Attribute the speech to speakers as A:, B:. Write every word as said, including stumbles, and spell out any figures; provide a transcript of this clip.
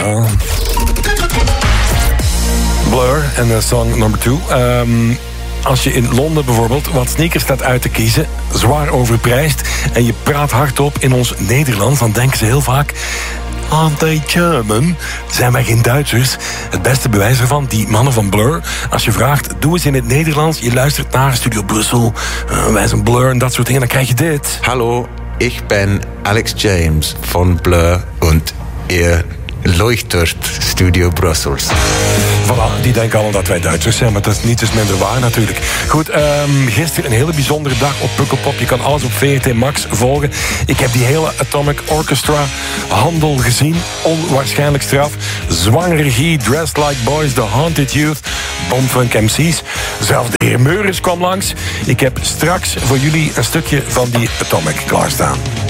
A: ja. Blur en uh, song number two. Um, als je in Londen bijvoorbeeld wat sneakers staat uit te kiezen, zwaar overprijsd, en je praat hardop in ons Nederlands, dan denken ze heel vaak: aren't they German? Zijn wij geen Duitsers? Het beste bewijs ervan, die mannen van Blur. Als je vraagt, doe eens in het Nederlands, je luistert naar Studio Brussel, uh, wij zijn Blur en dat soort dingen, dan krijg je dit.
B: Hallo, ik ben Alex James van Blur en ihr luistert Studio Brussels.
A: Voilà, die denken allemaal dat wij Duitsers zijn, maar dat is niet dus minder waar natuurlijk. Goed, um, gisteren een hele bijzondere dag op Pukkelpop. Je kan alles op V R T Max volgen. Ik heb die hele Atomic Orchestra handel gezien. Onwaarschijnlijk straf. Zwangere regie, Dressed Like Boys, The Haunted Youth, Bomfunk M C's. Zelfs de heer Meuris kwam langs. Ik heb straks voor jullie een stukje van die Atomic klaarstaan.